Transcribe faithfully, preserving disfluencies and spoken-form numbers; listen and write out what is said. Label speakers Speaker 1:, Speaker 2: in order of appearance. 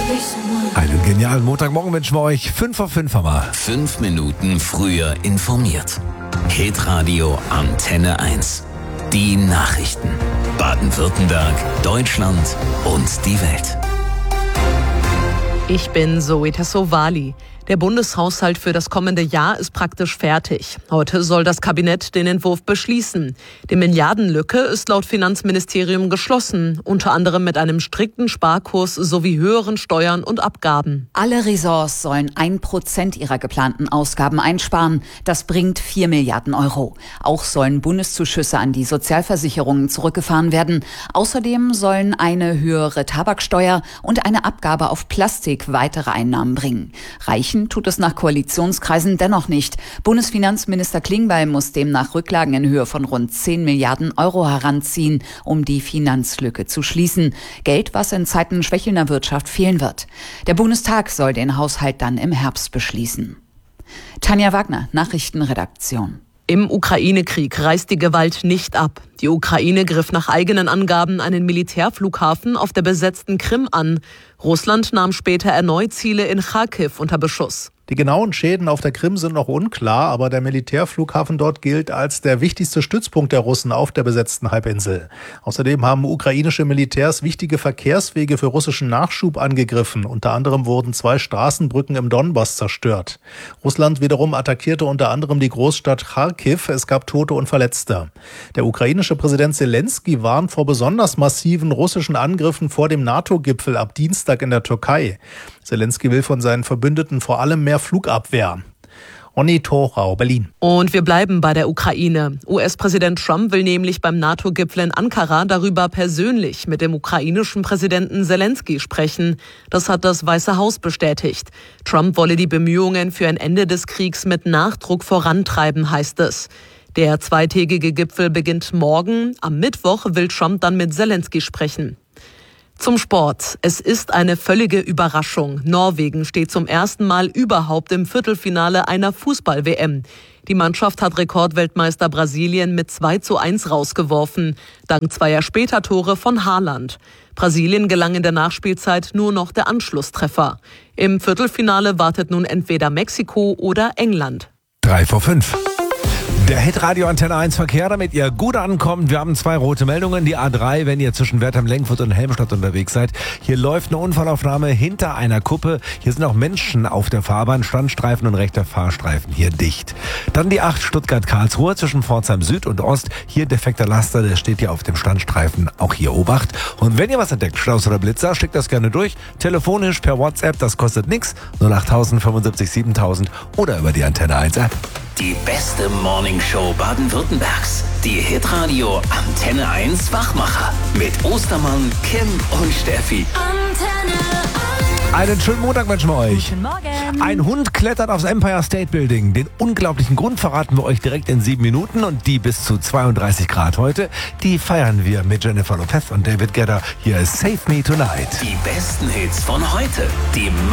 Speaker 1: Einen genialen Montagmorgen wünschen wir euch. Fünf vor fünf haben wir.
Speaker 2: Fünf Minuten früher informiert. Hitradio Antenne eins. Die Nachrichten. Baden-Württemberg, Deutschland und die Welt.
Speaker 3: Ich bin Zoe Tassovali. Der Bundeshaushalt für das kommende Jahr ist praktisch fertig. Heute soll das Kabinett den Entwurf beschließen. Die Milliardenlücke ist laut Finanzministerium geschlossen, unter anderem mit einem strikten Sparkurs sowie höheren Steuern und Abgaben.
Speaker 4: Alle Ressorts sollen ein Prozent ihrer geplanten Ausgaben einsparen. Das bringt vier Milliarden Euro. Auch sollen Bundeszuschüsse an die Sozialversicherungen zurückgefahren werden. Außerdem sollen eine höhere Tabaksteuer und eine Abgabe auf Plastik weitere Einnahmen bringen. Reichen tut es nach Koalitionskreisen dennoch nicht. Bundesfinanzminister Klingbeil muss demnach Rücklagen in Höhe von rund zehn Milliarden Euro heranziehen, um die Finanzlücke zu schließen. Geld, was in Zeiten schwächelnder Wirtschaft fehlen wird. Der Bundestag soll den Haushalt dann im Herbst beschließen. Tanja Wagner, Nachrichtenredaktion.
Speaker 3: Im Ukraine-Krieg reißt die Gewalt nicht ab. Die Ukraine griff nach eigenen Angaben einen Militärflughafen auf der besetzten Krim an. Russland nahm später erneut Ziele in Charkiw unter Beschuss.
Speaker 5: Die genauen Schäden auf der Krim sind noch unklar, aber der Militärflughafen dort gilt als der wichtigste Stützpunkt der Russen auf der besetzten Halbinsel. Außerdem haben ukrainische Militärs wichtige Verkehrswege für russischen Nachschub angegriffen. Unter anderem wurden zwei Straßenbrücken im Donbass zerstört. Russland wiederum attackierte unter anderem die Großstadt Charkiw. Es gab Tote und Verletzte. Der ukrainische Präsident Zelensky warnt vor besonders massiven russischen Angriffen vor dem NATO-Gipfel ab Dienstag in der Türkei. Zelensky will von seinen Verbündeten vor allem mehr Flugabwehr. Onni Thorau, Berlin.
Speaker 3: Und wir bleiben bei der Ukraine. U S-Präsident Trump will nämlich beim NATO-Gipfel in Ankara darüber persönlich mit dem ukrainischen Präsidenten Zelensky sprechen. Das hat das Weiße Haus bestätigt. Trump wolle die Bemühungen für ein Ende des Kriegs mit Nachdruck vorantreiben, heißt es. Der zweitägige Gipfel beginnt morgen. Am Mittwoch will Trump dann mit Zelensky sprechen. Zum Sport. Es ist eine völlige Überraschung. Norwegen steht zum ersten Mal überhaupt im Viertelfinale einer Fußball-W M. Die Mannschaft hat Rekordweltmeister Brasilien mit zwei zu eins rausgeworfen, dank zweier Spätertore von Haaland. Brasilien gelang in der Nachspielzeit nur noch der Anschlusstreffer. Im Viertelfinale wartet nun entweder Mexiko oder England.
Speaker 1: Drei vor fünf. Der Hitradio Antenne eins Verkehr, damit ihr gut ankommt. Wir haben zwei rote Meldungen. Die A drei, wenn ihr zwischen Wertheim, Lengfurt und Helmstadt unterwegs seid. Hier läuft eine Unfallaufnahme hinter einer Kuppe. Hier sind auch Menschen auf der Fahrbahn. Standstreifen und rechter Fahrstreifen hier dicht. Dann die acht Stuttgart-Karlsruhe zwischen Pforzheim Süd und Ost. Hier defekter Laster, der steht hier auf dem Standstreifen. Auch hier Obacht. Und wenn ihr was entdeckt, Staus oder Blitzer, schickt das gerne durch. Telefonisch per WhatsApp, das kostet nichts. null acht tausend fünfundsiebzig siebentausend oder über die Antenne eins App.
Speaker 2: Die beste Morningshow Baden-Württembergs. Die Hitradio Antenne eins Wachmacher. Mit Ostermann, Kim und Steffi.
Speaker 6: Antenne eins.
Speaker 1: Einen schönen Montag wünschen wir euch.
Speaker 6: Guten Morgen.
Speaker 1: Ein Hund klettert aufs Empire State Building. Den unglaublichen Grund verraten wir euch direkt in sieben Minuten. Und die bis zu zweiunddreißig Grad heute, die feiern wir mit Jennifer Lopez und David Guetta. Hier ist Save Me Tonight.
Speaker 2: Die besten Hits von heute. Die